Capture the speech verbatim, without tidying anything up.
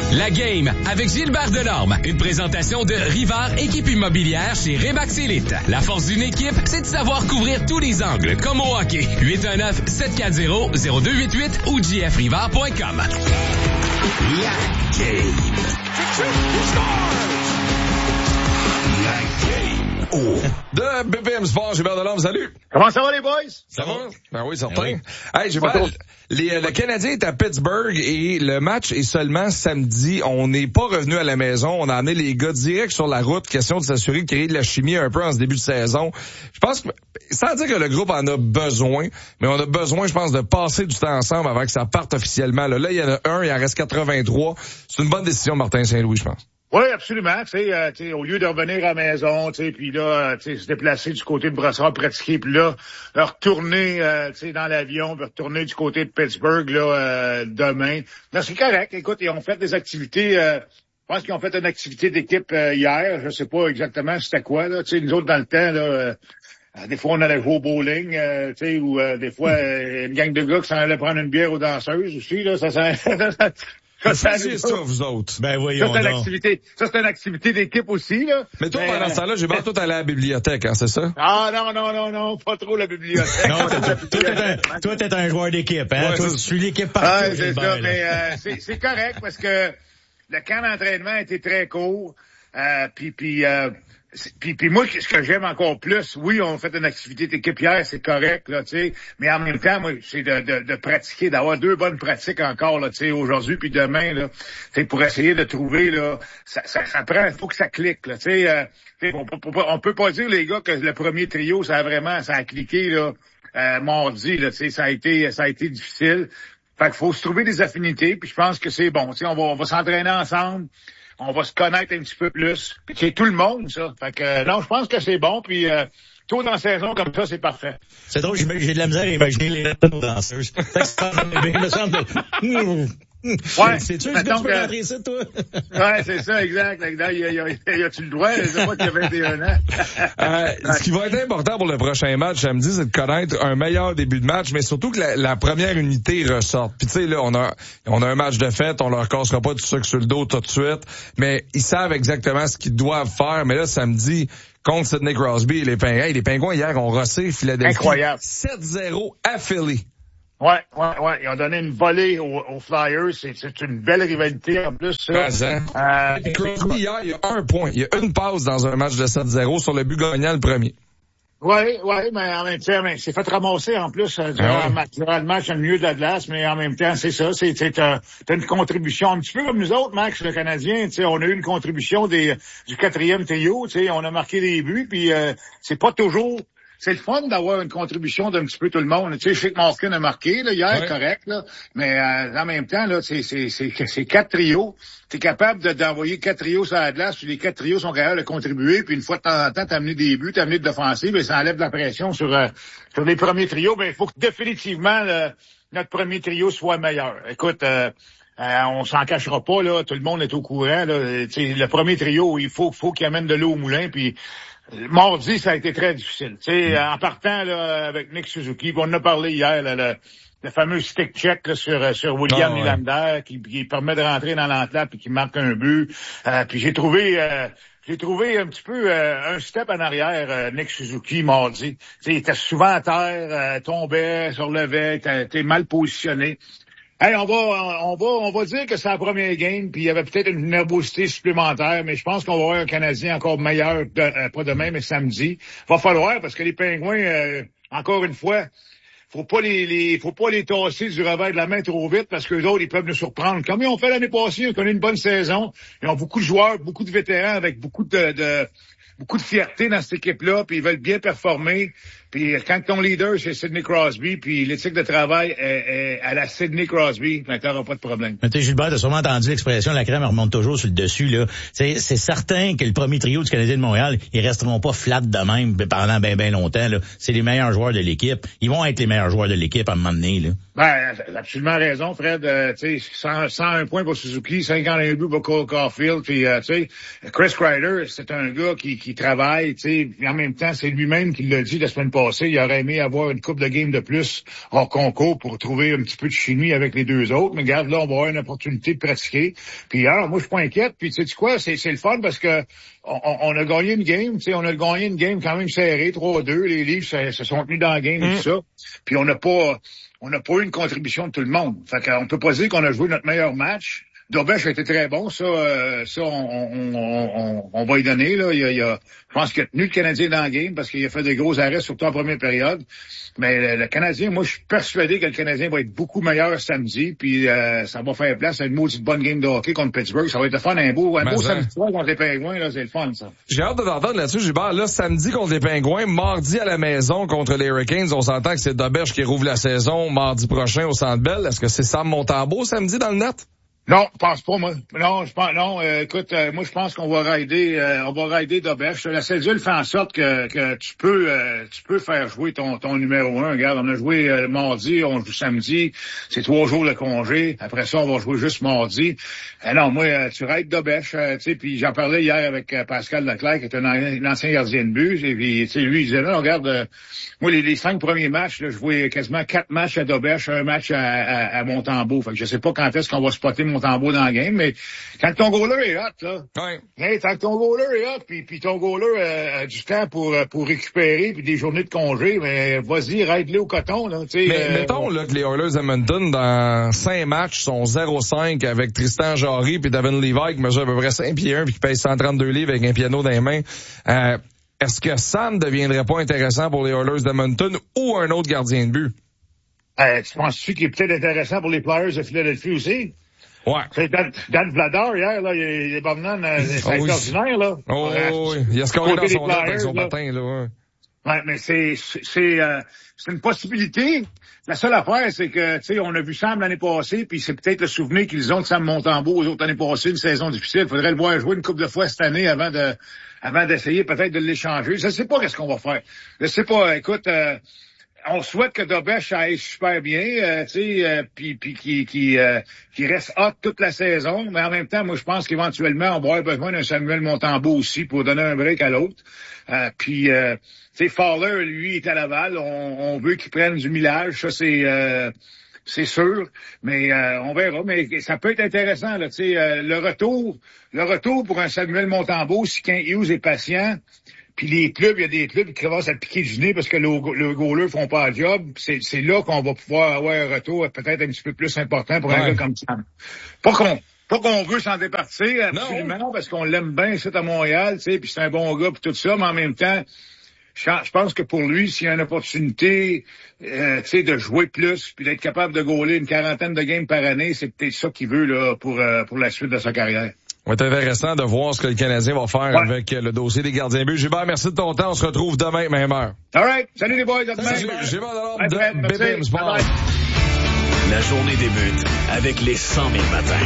La Game avec Gilbert Delorme. Une présentation de Rivard Équipe Immobilière chez Remax Elite. La force d'une équipe, c'est de savoir couvrir tous les angles, comme au hockey. huit un neuf, sept quatre zéro, zéro deux huit huit ou j f rivard point com. La Game. La Game. Oh. De B P M Sport, Gilbert Delorme, salut. Comment ça va les boys? Ça, ça va? Ben oui, certain. Ben oui. Hey, Gilbert, les, le Canadien est à Pittsburgh et le match est seulement samedi. On n'est pas revenu à la maison. On a amené les gars direct sur la route. Question de s'assurer de créer de la chimie un peu en ce début de saison. Je pense que, sans dire que le groupe en a besoin, mais on a besoin, je pense, de passer du temps ensemble avant que ça parte officiellement. Là, là il y en a un, il en reste quatre-vingt-trois. C'est une bonne décision, Martin Saint-Louis, je pense. Oui, absolument. Tu sais, euh, tu sais, au lieu de revenir à la maison, tu sais, puis là, tu sais, se déplacer du côté de Brossard, pratiquer, puis là, retourner, euh, tu sais, dans l'avion, puis retourner du côté de Pittsburgh là euh, demain. Non, c'est correct. Écoute, ils ont fait des activités. Euh, je pense qu'ils ont fait une activité d'équipe euh, hier. Je sais pas exactement c'était quoi là. Tu sais, nous autres dans le temps là. Euh, Des fois, on allait jouer au bowling, euh, tu sais, ou euh, des fois, euh, une gang de gars qui s'en allait prendre une bière aux danseuses aussi, là, ça, ça, ça, ça, ça c'est ça, vous autres. Ben voyons ça, c'est une donc. activité, ça, c'est une activité d'équipe aussi, là. Mais toi, Mais, pendant ce temps-là, j'ai bien tout allé à la bibliothèque, hein, c'est ça? Ah, non, non, non, non, pas trop la bibliothèque. Non, toi, t'es un, toi, t'es un joueur d'équipe, hein. Ouais, toi, tu suis l'équipe partout. Ouais, c'est ça, mais, euh, c'est, c'est correct parce que le camp d'entraînement était très court, euh, puis, puis, euh, Puis, puis moi, ce que j'aime encore plus, oui, on fait une activité d'équipe hier, c'est correct, là, tu sais, mais en même temps, moi, c'est de, de, de pratiquer, d'avoir deux bonnes pratiques encore, là, tu sais, aujourd'hui puis demain, là, tu sais, pour essayer de trouver, là, ça, ça, ça prend, il faut que ça clique, là, tu sais, euh, on, on peut pas dire, les gars, que le premier trio, ça a vraiment, ça a cliqué, là, euh, mardi, là, tu sais, ça a été, ça a été difficile. Fait qu'il faut se trouver des affinités, puis je pense que c'est bon, tu sais, on va, on va s'entraîner ensemble. On va se connaître un petit peu plus. Puis c'est tout le monde, ça. Fait que euh, non, je pense que c'est bon. Puis euh, tôt dans la saison comme ça, c'est parfait. C'est drôle, j'ai de la misère à imaginer les nos danseuses. Il me semble. Ouais. C'est sûr que tu peux rentrer ça, toi? Ouais, c'est ça, exact. Y a, y a, y a-tu le droit? Je sais pas qu'il y a vingt et un ans. euh, ce qui va être important pour le prochain match samedi, c'est de connaître un meilleur début de match, mais surtout que la, la première unité ressorte. Puis tu sais, là, on a on a un match de fête, on leur cassera pas du sucre sur le dos tout de suite, mais ils savent exactement ce qu'ils doivent faire. Mais là, samedi, contre Sidney Crosby et les Pingouins, hey, les Pingouins hier ont rossé Philadelphie. Incroyable. sept zéro à Philly. Ouais, ouais, ouais. Ils ont donné une volée aux, aux Flyers. C'est, c'est une belle rivalité en plus. Ça. Euh, Crosby, hier, il y a un point. Il y a une passe dans un match de sept zéro sur le but gagnant le premier. Oui, oui, mais en même temps, mais c'est fait ramasser en plus euh, durant, ah ouais. durant le match, le milieu de la glace, mais en même temps, c'est ça, c'est, c'est t'as, t'as une contribution un petit peu comme nous autres, Max, le Canadien, tu sais, on a eu une contribution des du quatrième trio, tu sais, on a marqué des buts, puis euh, c'est pas toujours. C'est le fun d'avoir une contribution d'un petit peu tout le monde. Tu sais, je sais que Malkin a marqué là, hier, ouais. correct, là, mais euh, en même temps, là, c'est, c'est, c'est, c'est quatre trios. Tu es capable de, d'envoyer quatre trios sur la glace, puis les quatre trios sont capables de contribuer, puis une fois de temps en temps, t'amener des buts, t'amener de l'offensive, et ça enlève de la pression sur, euh, sur les premiers trios. Ben, il faut que définitivement le, notre premier trio soit meilleur. Écoute, euh, Euh, on s'en cachera pas, là. Tout le monde est au courant, là. T'sais, le premier trio, il faut, faut qu'il amène de l'eau au moulin, puis mardi, ça a été très difficile. T'sais, mm. En partant, là, avec Nick Suzuki, on en a parlé hier, là, le, le fameux stick check, là, sur, sur William oh, Nylander, ouais. qui, qui permet de rentrer dans l'enveloppe et qui marque un but. Euh, puis j'ai trouvé, euh, j'ai trouvé un petit peu euh, un step en arrière, euh, Nick Suzuki, mardi. T'sais, il était souvent à terre, euh, tombait, se relevait, était, était mal positionné. Hey, on va, on va, on va dire que c'est la première game, puis il y avait peut-être une nervosité supplémentaire, mais je pense qu'on va avoir un Canadien encore meilleur, de, euh, pas demain, mais samedi. Va falloir, parce que les Pingouins, euh, encore une fois, faut pas les, les, faut pas les tasser du revers de la main trop vite, parce que les autres, ils peuvent nous surprendre. Comme ils ont fait l'année passée, ils ont connu une bonne saison. Ils ont beaucoup de joueurs, beaucoup de vétérans avec beaucoup de, de beaucoup de fierté dans cette équipe-là, puis ils veulent bien performer. Puis quand ton leader, c'est Sidney Crosby, puis l'éthique de travail est, est à la Sidney Crosby, ben t'auras pas de problème. Mais tu sais, Gilbert, t'as sûrement entendu l'expression « la crème remonte toujours sur le dessus », là. C'est, c'est certain que le premier trio du Canadien de Montréal, ils resteront pas flat de même pendant ben ben longtemps, là. C'est les meilleurs joueurs de l'équipe. Ils vont être les meilleurs joueurs de l'équipe à un moment donné, là. Ben, absolument raison, Fred. Euh, tu sais, cent, cent un points pour Suzuki, cinquante et un buts pour Cole Caulfield. Puis, euh, tu sais, Chris Kreider, c'est un gars qui, qui travaille, tu sais. En même temps, c'est lui-même qui l'a dit la semaine passée. Il aurait aimé avoir une coupe de game de plus hors concours pour trouver un petit peu de chimie avec les deux autres. Mais regarde, là, on va avoir une opportunité de pratiquer. Puis, alors, moi, je suis pas inquiète. Puis, tu sais quoi, c'est, c'est le fun parce que on, on a gagné une game, tu sais, on a gagné une game quand même serrée, trois deux. Les Leafs se, se sont tenus dans la game et tout ça. Puis, on n'a pas... On n'a pas eu une contribution de tout le monde. Fait qu'on peut pas dire qu'on a joué notre meilleur match. Dobech a été très bon, ça, euh, ça, on, on, on, on va y donner, là. Il y a, il y a, je pense qu'il a tenu le Canadien dans le game parce qu'il a fait des gros arrêts, surtout en première période. Mais le, le Canadien, moi, je suis persuadé que le Canadien va être beaucoup meilleur samedi, puis euh, ça va faire place à une maudite bonne game de hockey contre Pittsburgh. Ça va être le fun, un beau, un beau samedi soir contre les Pingouins, là, c'est le fun, ça. J'ai hâte de t'entendre là-dessus, Gilbert. Là, samedi contre les Pingouins, mardi à la maison contre les Hurricanes, on s'entend que c'est Dobech qui rouvre la saison mardi prochain au Centre Bell. Est-ce que c'est Sam Montembeault samedi dans le net? Non, je pense pas, moi. Non, je pense, non, euh, écoute, euh, moi, je pense qu'on va rider, euh, on va rider Dobech. La cédule fait en sorte que, que tu peux, euh, tu peux faire jouer ton, ton numéro un. Regarde, on a joué euh, mardi, on joue samedi. C'est trois jours de congé. Après ça, on va jouer juste mardi. Euh, non, moi, euh, tu rides Dobech, euh, tu sais, puis j'en parlais hier avec euh, Pascal Leclerc, qui est un, un ancien gardien de but. Et puis, tu sais, lui, il disait, non, regarde, euh, moi, les, les cinq premiers matchs, là, je jouais quasiment quatre matchs à Dobech, un match à, à, à Montembeault. Fait que je sais pas quand est-ce qu'on va spotter Montembeault dans le game, mais quand ton goaler est hot, là, ouais. Hey, tant que ton goaler est hot, puis, puis ton goaler euh, a du temps pour, pour récupérer, puis des journées de congé, mais vas-y, ride-le au coton, là, tu sais. Mais euh, mettons là que les Oilers d'Edmonton, dans cinq matchs, sont zéro cinq avec Tristan Jarry puis Devin Levi qui mesure à peu près cinq pieds un puis qui pèse cent trente-deux livres avec un piano dans les mains. Euh, est-ce que ça ne deviendrait pas intéressant pour les Oilers d'Edmonton ou un autre gardien de but? Euh, tu penses-tu qu'il est peut-être intéressant pour les Flyers de Philadelphie aussi? Ouais. C'est Dan, Dan Vladar, hier, là, il est Bobnan, c'est oh, extraordinaire, là. Oh, euh, oui. Il a scoré dans son Flyers, avec son là. patin, là, ouais. Ouais, mais c'est, c'est, euh, c'est une possibilité. La seule affaire, c'est que, tu sais, on a vu Sam l'année passée, puis c'est peut-être le souvenir qu'ils ont de Sam Montembeault aux autres années passées, une saison difficile. Il faudrait le voir jouer une couple de fois cette année avant de, avant d'essayer peut-être de l'échanger. Je sais pas qu'est-ce qu'on va faire. Je sais pas, écoute, euh, on souhaite que Dobech aille super bien, euh, tu sais, euh, puis puis qui qui euh, qui reste hot toute la saison, mais en même temps, moi je pense qu'éventuellement on va avoir besoin d'un Samuel Montembeault aussi pour donner un break à l'autre. Euh, puis euh, tu sais, Fowler, lui, est à Laval, on, on veut qu'il prenne du millage, ça c'est euh, c'est sûr, mais euh, on verra. Mais ça peut être intéressant, là, tu sais, euh, le retour, le retour pour un Samuel Montembeault, si Kent Hughes est patient. Puis les clubs, il y a des clubs qui commencent à piquer du nez parce que le, le goaler font pas le job. C'est, c'est là qu'on va pouvoir avoir un retour peut-être un petit peu plus important pour ouais. un gars comme ça. Pas qu'on, pas qu'on veut s'en départir, absolument, non. Parce qu'on l'aime bien ici à Montréal, tu sais, puis c'est un bon gars puis tout ça, mais en même temps, je pense que pour lui, s'il y a une opportunité, euh, tu sais, de jouer plus puis d'être capable de goaler une quarantaine de games par année, c'est peut-être ça qu'il veut là pour euh, pour la suite de sa carrière. Ça va être intéressant de voir ce que le Canadien va faire ouais. avec le dossier des gardiens but. Gilbert, merci de ton temps. On se retrouve demain, même heure. All right. Salut les boys. À demain. Salut. Gilbert Delorme de B B M Sport. La journée débute avec les cent mille matins.